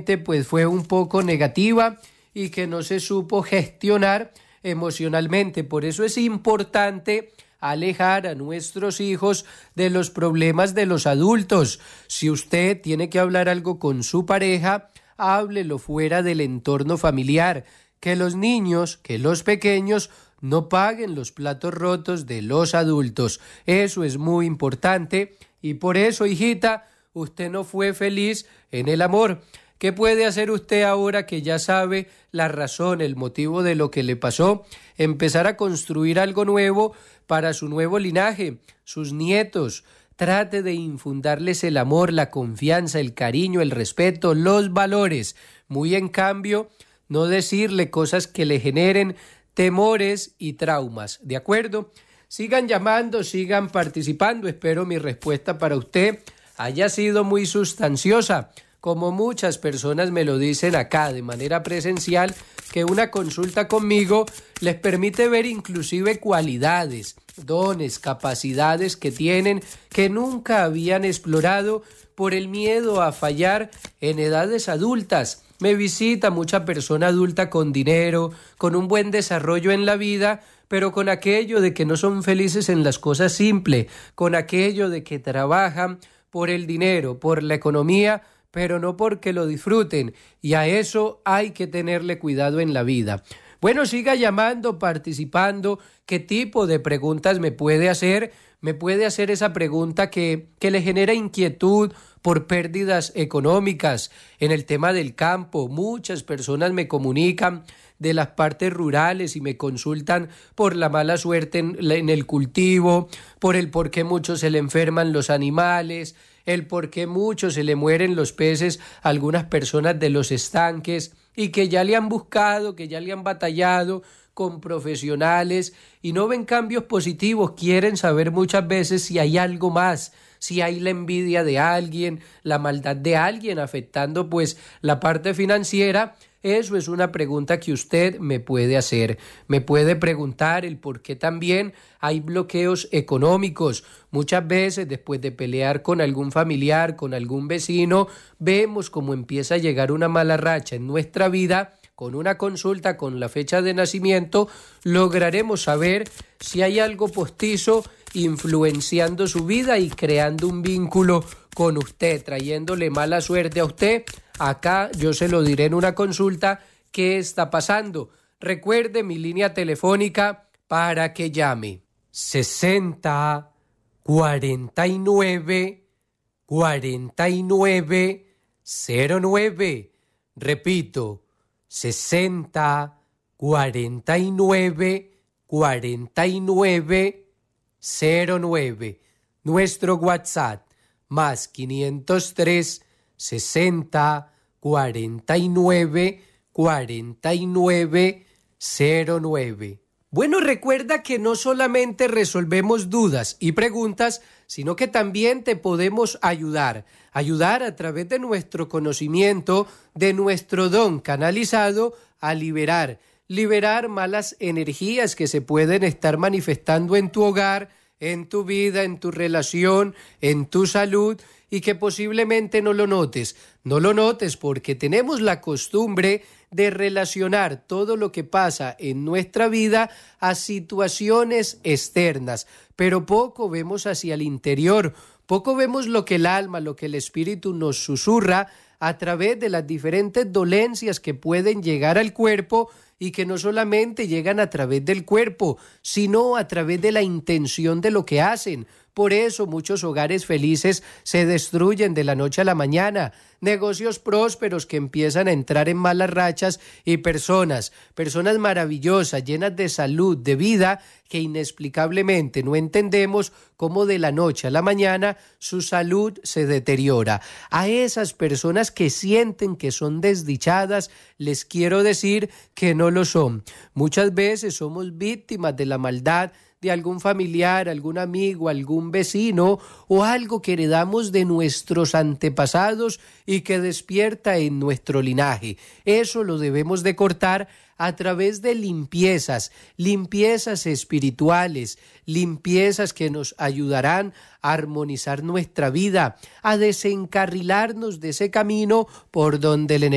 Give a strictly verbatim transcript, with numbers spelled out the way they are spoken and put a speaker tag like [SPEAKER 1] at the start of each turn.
[SPEAKER 1] posiblemente pues fue un poco negativa y que no se supo gestionar emocionalmente. Por eso es importante alejar a nuestros hijos de los problemas de los adultos. Si usted tiene que hablar algo con su pareja, háblelo fuera del entorno familiar. Que los niños, que los pequeños no paguen los platos rotos de los adultos. Eso es muy importante y por eso, hijita, usted no fue feliz en el amor. ¿Qué puede hacer usted ahora que ya sabe la razón, el motivo de lo que le pasó? Empezar a construir algo nuevo para su nuevo linaje, sus nietos. Trate de infundarles el amor, la confianza, el cariño, el respeto, los valores. Muy en cambio, no decirle cosas que le generen temores y traumas. ¿De acuerdo? Sigan llamando, sigan participando. Espero mi respuesta para usted haya sido muy sustanciosa. Como muchas personas me lo dicen acá de manera presencial, que una consulta conmigo les permite ver inclusive cualidades, dones, capacidades que tienen que nunca habían explorado por el miedo a fallar en edades adultas. Me visita mucha persona adulta con dinero, con un buen desarrollo en la vida, pero con aquello de que no son felices en las cosas simples, con aquello de que trabajan por el dinero, por la economía, pero no porque lo disfruten, y a eso hay que tenerle cuidado en la vida. Bueno, siga llamando, participando. ¿Qué tipo de preguntas me puede hacer? Me puede hacer esa pregunta que, que le genera inquietud por pérdidas económicas en el tema del campo. Muchas personas me comunican de las partes rurales y me consultan por la mala suerte en, en el cultivo, por el por qué muchos se le enferman los animales, el por qué muchos se le mueren los peces a algunas personas de los estanques y que ya le han buscado, que ya le han batallado con profesionales y no ven cambios positivos. Quieren saber muchas veces si hay algo más, si hay la envidia de alguien, la maldad de alguien afectando pues la parte financiera. Eso es una pregunta que usted me puede hacer. Me puede preguntar el por qué también hay bloqueos económicos. Muchas veces después de pelear con algún familiar, con algún vecino, vemos cómo empieza a llegar una mala racha en nuestra vida. Con una consulta con la fecha de nacimiento lograremos saber si hay algo postizo influenciando su vida y creando un vínculo con usted, trayéndole mala suerte a usted. Acá yo se lo diré en una consulta qué está pasando. Recuerde mi línea telefónica para que llame. sesenta, cuarenta y nueve, cuarenta y nueve, cero nueve. Repito, sesenta, cuarenta y nueve, cuarenta y nueve, cero nueve. Nuestro WhatsApp, más quinientos tres, sesenta, cuarenta y nueve, cuarenta y nueve, cero nueve. Bueno, recuerda que no solamente resolvemos dudas y preguntas, sino que también te podemos ayudar. Ayudar a través de nuestro conocimiento, de nuestro don canalizado, a liberar. Liberar malas energías que se pueden estar manifestando en tu hogar, en tu vida, en tu relación, en tu salud, y que posiblemente no lo notes. No lo notes porque tenemos la costumbre de relacionar todo lo que pasa en nuestra vida a situaciones externas, pero poco vemos hacia el interior, poco vemos lo que el alma, lo que el espíritu nos susurra a través de las diferentes dolencias que pueden llegar al cuerpo y que no solamente llegan a través del cuerpo, sino a través de la intención de lo que hacen. Por eso muchos hogares felices se destruyen de la noche a la mañana, negocios prósperos que empiezan a entrar en malas rachas y personas, personas maravillosas, llenas de salud, de vida, que inexplicablemente no entendemos cómo de la noche a la mañana su salud se deteriora. A esas personas que sienten que son desdichadas, les quiero decir que no lo son. Muchas veces somos víctimas de la maldad de algún familiar, algún amigo, algún vecino o algo que heredamos de nuestros antepasados y que despierta en nuestro linaje. Eso lo debemos de cortar a través de limpiezas, limpiezas espirituales, limpiezas que nos ayudarán a armonizar nuestra vida, a desencarrilarnos de ese camino por donde el enemigo